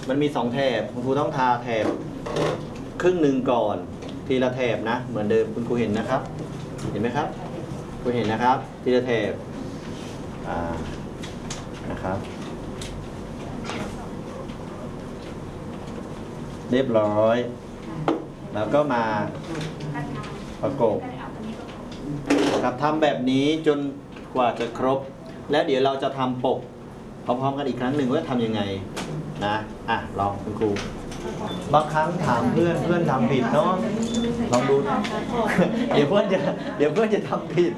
มันมี2แถบคุณครูต้องทาแถบครึ่งหนึ่งก่อนทีละแถบนะเหมือนเดิมคุณครูเห็นนะครับเห็นไหมครับคุณเห็นนะครับทีละแถบนะครับเรียบร้อยแล้วก็มาประกบครับทำแบบนี้จนกว่าจะครบและเดี๋ยวเราจะทำปกพร้อมๆกันอีกครั้งหนึ่งว่าทำยังไงนะลองคุณครูบางครั้งถามเพื่อนทำผิดเนาะลองดู เดี๋ยวเพื่อนจะทำผิด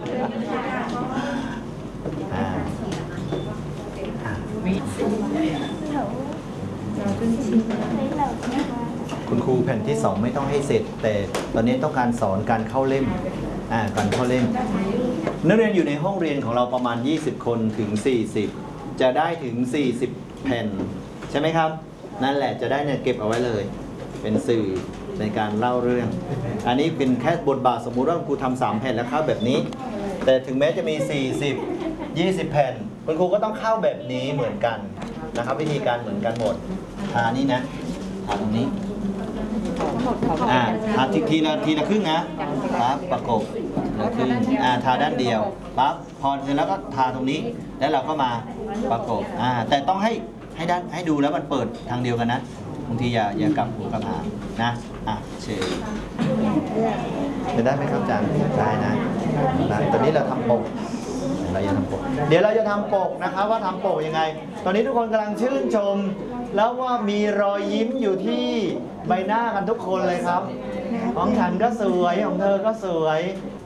คุณครูแผ่นที่2ไม่ต้องให้เสร็จแต่ตอนนี้ต้องการสอนการเข้าเล่มการเข้าเล่มนักเรียนอยู่ในห้องเรียนของเราประมาณ20คนถึง40จะได้ถึง40แผ่นใช่ไหมครับนั่นแหละจะได้เนี่ยเก็บเอาไว้เลยเป็นสื่อในการเล่าเรื่องอันนี้เป็นแค่บทบาทสมมุติว่าครูทำ3แผ่นแล้วเข้าแบบนี้แต่ถึงแม้จะมี40 20แผ่นคุณครูก็ต้องเข้าแบบนี้เหมือนกันนะครับวิธีการเหมือนกันหมดนี่นะทาตรงนี้ทาทีละครึ่งนะครับประกบทีละครึ่งทาด้านเดียวปั๊บพอเสร็จแล้วก็ทาตรงนี้แล้วเราก็มาประกบแต่ต้องให้ดูแล้วมันเปิดทางเดียวกันนะบางทีอย่ากลับหัวกลับหางนะเชิญจะได้ไหมครับอาจารย์ได้นะตอนนี้เราทำปกเดี๋ยวเราจะทำปกนะครับว่าทำปกยังไงตอนนี้ทุกคนกำลังชื่นชมแล้วว่ามีรอยยิ้มอยู่ที่ใบหน้ากันทุกคนเลยครับของฉันก็สวยของเธอก็สวย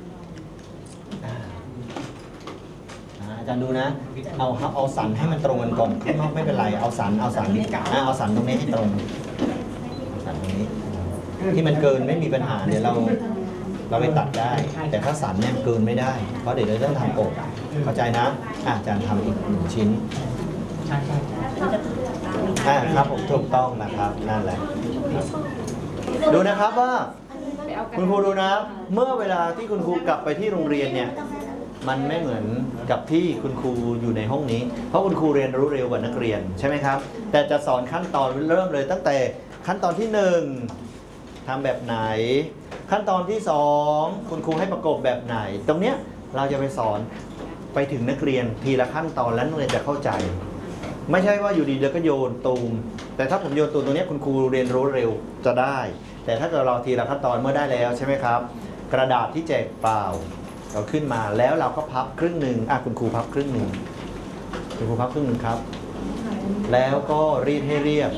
อาจารย์ดูนะเอาสันให้มันตรงกันก่อนข้างนอกไม่เป็นไรเอาสันตรงนี้ให้ตรงสันตรงนี้ที่มันเกินไม่มีปัญหาเดี๋ยวเราไปตัดได้แต่ถ้าสันเนี่ยเกินไม่ได้เพราะเดี๋ยวเราต้องทำปกเข้าใจนะอาจารย์ทำอีก1ชิ้นใช่ครับผมถูกต้องนะครับนั่นแหละดูนะครับว่าคุณครูดูนะเมื่อเวลาที่คุณครูกลับไปที่โรงเรียนเนี่ยมันไม่เหมือนกับที่คุณครูอยู่ในห้องนี้เพราะคุณครูเรียนรู้เร็วกว่านักเรียนใช่ไหมครับแต่จะสอนขั้นตอนเริ่มเลยตั้งแต่ขั้นตอนที่1ทำแบบไหนขั้นตอนที่2คุณครูให้ประกบแบบไหนตรงเนี้ยเราจะไปสอนไปถึงนักเรียนทีละขั้นตอนแล้วนักเรียนจะเข้าใจไม่ใช่ว่าอยู่ดีแล้วก็โยนตูมแต่ถ้าผมโยนตูมตรงนี้คุณครูเรียนรู้เร็วจะได้แต่ถ้าเกิดเราทีละขั้นตอนเมื่อได้แล้วใช่ไหมครับกระดาษที่แจกเปล่าเราขึ้นมาแล้วเราก็พับครึ่งหนึ่งคุณครูพับครึ่งหนึ่งคุณครูพับครึ่งหนึ่งครับแล้วก็รีดให้เรียบ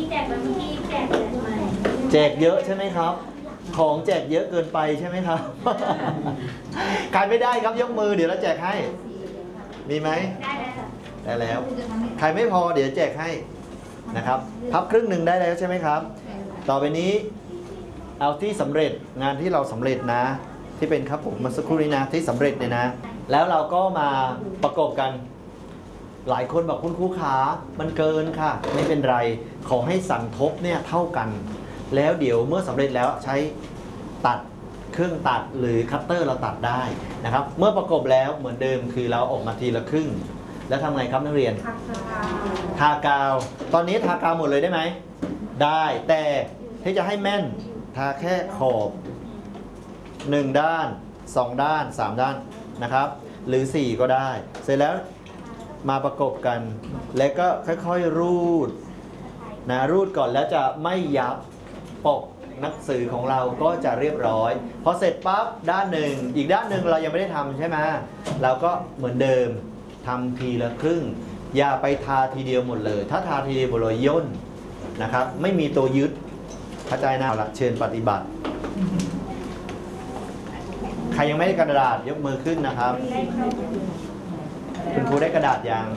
แจกเยอะใช่ไหมครับของแจกเยอะเกินไปใช่ไหมครับใครไม่ได้ครับยกมือเดี๋ยวเราแจกให้มีไหมได้แล้วใครไม่พอเดี๋ยวแจกให้นะครับพับครึ่งหนึ่งได้แล้วใช่ไหมครับต่อไปนี้เอาที่สำเร็จงานที่เราสำเร็จนะที่เป็นครับผมมาสักครู่นี้นะที่สำเร็จเนี่ยนะแล้วเราก็มาประกบกันหลายคนบอกคุณครูขามันเกินค่ะไม่เป็นไรขอให้สันทบเนี่ยเท่ากันแล้วเดี๋ยวเมื่อสำเร็จแล้วใช้ตัดเครื่องตัดหรือคัตเตอร์เราตัดได้นะครับเมื่อประกบแล้วเหมือนเดิมคือเราออกมาทีละครึ่งแล้วทำไงครับนักเรียนทากาวตอนนี้ทากาวหมดเลยได้ไหมได้แต่ที่จะให้แม่นทาแค่ขอบ1ด้าน2ด้าน3ด้านนะครับหรือ4ก็ได้เสร็จแล้วมาประกบกันแล้วก็ค่อยๆรูดนะรูดก่อนแล้วจะไม่ยับปกหนังสือของเราก็จะเรียบร้อยพอเสร็จปั๊บด้านหนึ่งอีกด้านหนึ่งเรายังไม่ได้ทำใช่ไหมเราก็เหมือนเดิมทำทีละครึ่งอย่าไปทาทีเดียวหมดเลยถ้าทาทีเดียวหมดเลยย่นนะครับไม่มีตัวยึดเข้าใจนะละเชิญปฏิบัติใครยังไม่ได้กระดาษยกมือขึ้นนะครับคุณครูได้กระดาษยัง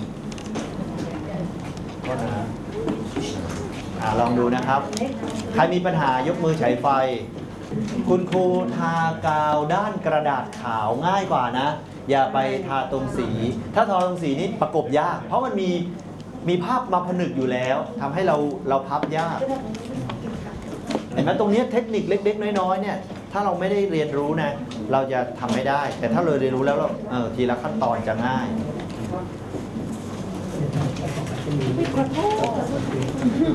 ก็นะลองดูนะครับใครมีปัญหายกมือฉายไฟคุณครูทากาวด้านกระดาษขาวง่ายกว่านะอย่าไปทาตรงสีถ้าทาตรงสีนี้ประกบยากเพราะมันมีภาพมาผนึกอยู่แล้วทำให้เราพับยากเห็นไหมตรงนี้เทคนิคเล็กๆน้อยๆเนี่ยถ้าเราไม่ได้เรียนรู้นะเราจะทำไม่ได้แต่ถ้าเราเรียนรู้แล้วทีละขั้นตอนจะง่าย